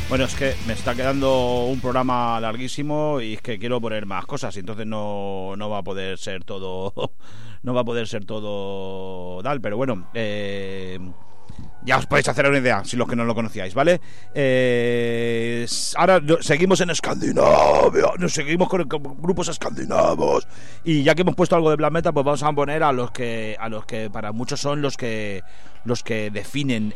Bueno, es que me está quedando un programa larguísimo y es que quiero poner más cosas y entonces no va a poder ser todo no va a poder ser todo tal, pero bueno, ya os podéis hacer una idea si los que no lo conocíais, ¿vale? Ahora seguimos en Escandinavia, nos seguimos con grupos escandinavos y ya que hemos puesto algo de black metal, pues vamos a poner a los que para muchos son los que definen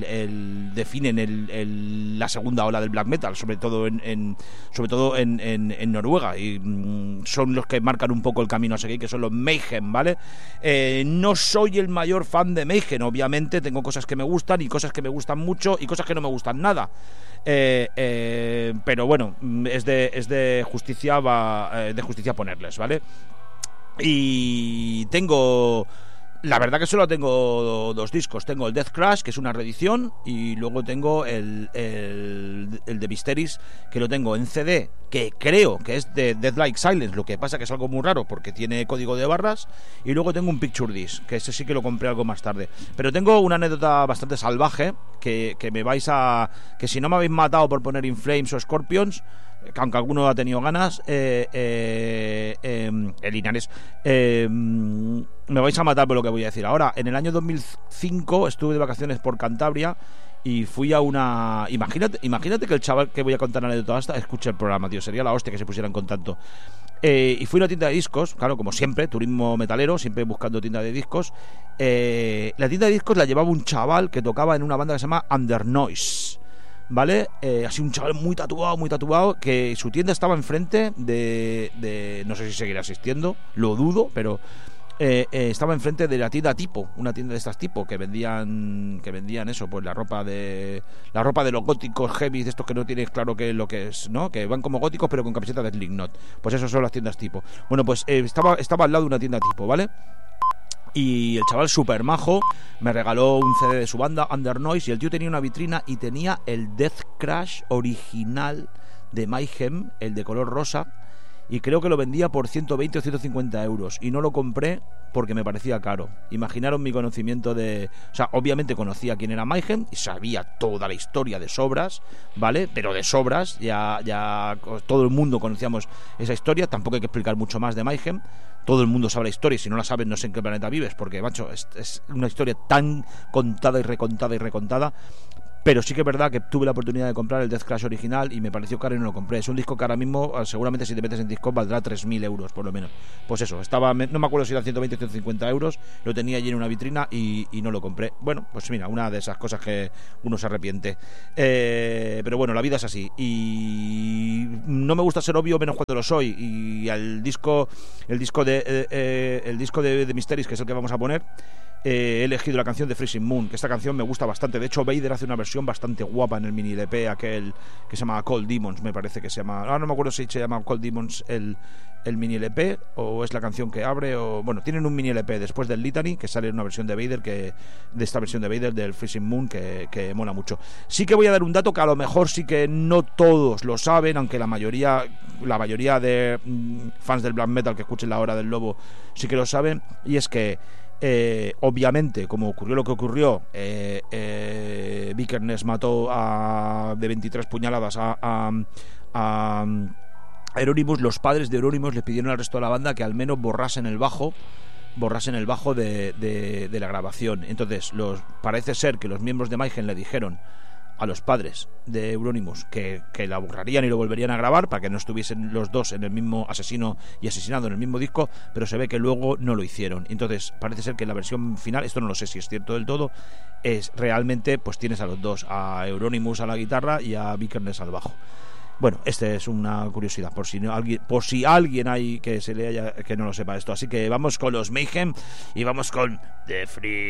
la segunda ola del black metal, sobre todo en Noruega, y son los que marcan un poco el camino a seguir, que son los Mayhem, ¿vale? No soy el mayor fan de Mayhem, obviamente tengo cosas que me gustan y cosas que me gustan mucho y cosas que no me gustan nada, pero bueno, es de justicia ponerles, ¿vale? Y la verdad que solo tengo dos discos. Tengo el Death Crash, que es una reedición, y luego tengo el de Mysteries, que lo tengo en CD, que creo que es de Death Like Silence, lo que pasa que es algo muy raro porque tiene código de barras, y luego tengo un Picture Disc, que ese sí que lo compré algo más tarde. Pero tengo una anécdota bastante salvaje, que me vais a... que si no me habéis matado por poner In Flames o Scorpions, aunque alguno ha tenido ganas, el Linares, me vais a matar por lo que voy a decir ahora. En el año 2005 estuve de vacaciones por Cantabria y fui a una... Imagínate que el chaval que voy a contar la anécdota hasta escuche el programa, tío, sería la hostia que se pusiera en contacto. Y fui a una tienda de discos, claro, como siempre, turismo metalero, siempre buscando tienda de discos. La tienda de discos la llevaba un chaval que tocaba en una banda que se llama Under Noise, ¿vale? Así un chaval muy tatuado, que su tienda estaba enfrente de no sé si seguirá existiendo, lo dudo, pero estaba enfrente de la tienda Tipo, una tienda de estas Tipo que vendían eso, pues la ropa de los góticos heavy, de estos que no tienes claro qué es lo que es, ¿no? Que van como góticos pero con camiseta de Slipknot. Pues eso son las tiendas Tipo. Bueno, pues estaba al lado de una tienda Tipo, ¿vale? Y el chaval super majo me regaló un CD de su banda Under Noise, y el tío tenía una vitrina y tenía el Death Crash original de Mayhem, el de color rosa, y creo que lo vendía por 120 o 150 euros, y no lo compré porque me parecía caro. Imaginaros mi conocimiento de... O sea, obviamente conocía quién era Mayhem y sabía toda la historia de sobras, ¿vale? Pero de sobras, ya todo el mundo conocíamos esa historia, tampoco hay que explicar mucho más de Mayhem. Todo el mundo sabe la historia, y si no la sabes no sé en qué planeta vives, porque, macho, es una historia tan contada y recontada. Pero sí que es verdad que tuve la oportunidad de comprar el Death Crash original y me pareció caro y no lo compré. Es un disco que ahora mismo, seguramente si te metes en Discord, valdrá 3.000 euros por lo menos. Pues eso, no me acuerdo si eran 120 o 150 euros, lo tenía allí en una vitrina y no lo compré. Bueno, pues mira, una de esas cosas que uno se arrepiente. Pero bueno, la vida es así. Y no me gusta ser obvio menos cuando lo soy. Y el disco de Mysteries, que es el que vamos a poner, he elegido la canción de Freezing Moon, que esta canción me gusta bastante. De hecho, Vader hace una versión bastante guapa en el mini LP aquel que se llama Cold Demons, me parece que se llama. Ahora no me acuerdo si se llama Cold Demons el mini LP o es la canción que abre, o bueno, tienen un mini LP después del Litany que sale en una versión de Vader, de esta versión de Vader del Freezing Moon, que mola mucho. Sí que voy a dar un dato que a lo mejor sí que no todos lo saben, aunque la mayoría de fans del black metal que escuchen La Hora del Lobo sí que lo saben, y es que obviamente, como ocurrió lo que ocurrió, Vikernes mató de 23 puñaladas a Euronymous. Los padres de Euronymous le pidieron al resto de la banda que al menos borrasen el bajo de la grabación. Entonces parece ser que los miembros de Mayhem le dijeron a los padres de Euronymous que la borrarían y lo volverían a grabar para que no estuviesen los dos en el mismo asesino y asesinado en el mismo disco, pero se ve que luego no lo hicieron. Entonces parece ser que la versión final, esto no lo sé si es cierto del todo, es realmente pues tienes a los dos, a Euronymous a la guitarra y a Vikernes al bajo. Bueno, esta es una curiosidad por si alguien hay que no lo sepa esto. Así que vamos con los Mayhem y vamos con The Free.